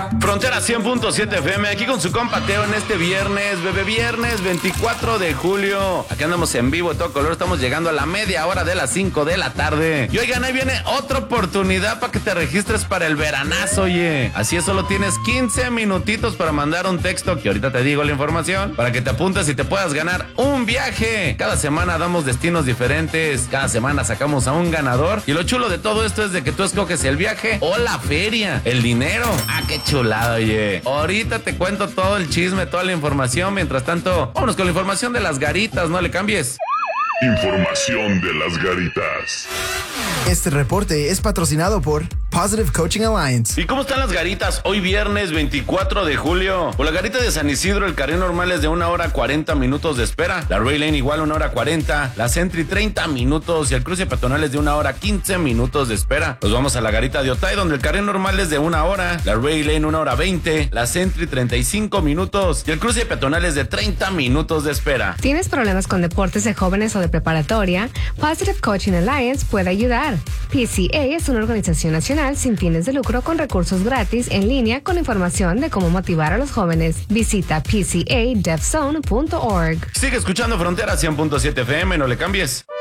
Frontera 100.7 FM, aquí con su compa Teo en este viernes, bebé viernes 24 de julio. Aquí andamos en vivo de todo color, estamos llegando a la media hora de las 5 de la tarde. Y oigan, ahí viene otra oportunidad para que te registres para el veranazo, oye. Así es, solo tienes 15 minutitos para mandar un texto, que ahorita te digo la información, para que te apuntes y te puedas ganar un viaje. Cada semana damos destinos diferentes, cada semana sacamos a un ganador. Y lo chulo de todo esto es de que tú escoges el viaje o la feria, el dinero. Ah, qué chulada, oye. Ahorita te cuento todo el chisme, toda la información. Mientras tanto, vámonos con la información de las garitas, no le cambies. Información de las garitas. Este reporte es patrocinado por Positive Coaching Alliance. ¿Y cómo están las garitas? Hoy viernes 24 de julio. Por la garita de San Isidro, el carril normal es de 1 hora 40 minutos de espera. La Ray Lane igual 1 hora 40. La Sentry 30 minutos. Y el cruce peatonal es de 1 hora 15 minutos de espera. Pues vamos a la garita de Otay, donde el carril normal es de 1 hora. La Ray Lane 1 hora 20. La Sentry 35 minutos. Y el cruce peatonal es de 30 minutos de espera. ¿Tienes problemas con deportes de jóvenes o de preparatoria? Positive Coaching Alliance puede ayudar. PCA es una organización nacional sin fines de lucro con recursos gratis en línea con información de cómo motivar a los jóvenes. Visita pcadefzone.org. Sigue escuchando Frontera 100.7 FM, no le cambies.